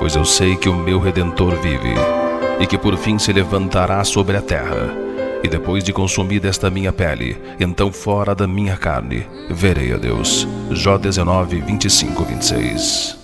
pois eu sei que o meu Redentor vive, e que por fim se levantará sobre a terra. E depois de consumida esta minha pele, então fora da minha carne, verei a Deus. Jó 19, 25, 26.